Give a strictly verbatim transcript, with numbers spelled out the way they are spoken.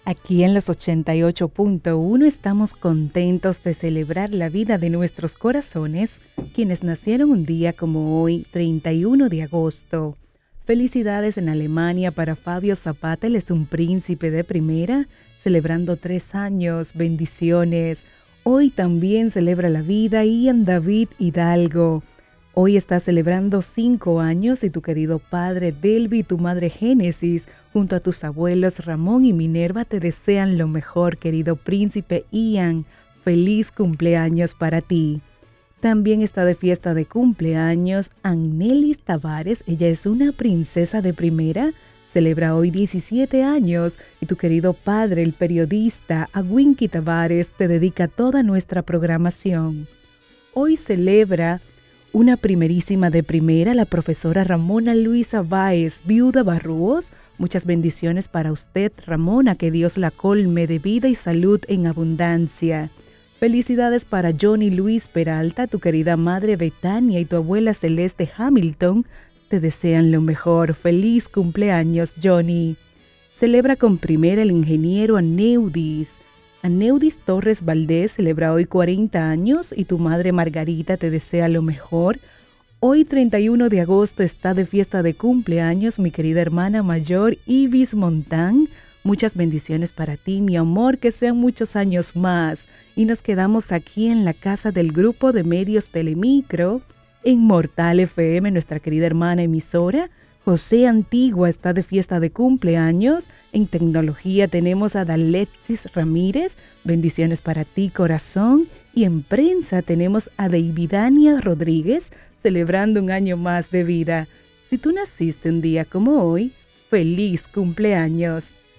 Aquí en los ochenta y ocho punto uno estamos contentos de celebrar la vida de nuestros corazones, quienes nacieron un día como hoy, treinta y uno de agosto. Felicidades en Alemania para Fabio Zapata, él es un príncipe de primera, celebrando tres años, bendiciones. Hoy también celebra la vida Ian David Hidalgo. Hoy está celebrando cinco años y tu querido padre Delvi y tu madre Génesis, junto a tus abuelos Ramón y Minerva, te desean lo mejor, querido príncipe Ian. Feliz cumpleaños para ti. También está de fiesta de cumpleaños Annelis Tavares, ella es una princesa de primera, celebra hoy diecisiete años y tu querido padre, el periodista Awinki Tavares, te dedica toda nuestra programación. Hoy celebra una primerísima de primera, la profesora Ramona Luisa Báez, viuda Barrúos. Muchas bendiciones para usted, Ramona, que Dios la colme de vida y salud en abundancia. Felicidades para Johnny Luis Peralta, tu querida madre Betania y tu abuela Celeste Hamilton. Te desean lo mejor. Feliz cumpleaños, Johnny. Celebra con primera el ingeniero Aneudis. Aneudis Torres Valdés celebra hoy cuarenta años y tu madre Margarita te desea lo mejor. Hoy treinta y uno de agosto está de fiesta de cumpleaños mi querida hermana mayor Ibis Montán. Muchas bendiciones para ti, mi amor, que sean muchos años más. Y nos quedamos aquí en la casa del grupo de medios Telemicro, en Mortal F M, nuestra querida hermana emisora. José Antigua está de fiesta de cumpleaños. En tecnología tenemos a Dalexis Ramírez. Bendiciones para ti, corazón. Y en prensa tenemos a Davidania Rodríguez, celebrando un año más de vida. Si tú naciste un día como hoy, feliz cumpleaños.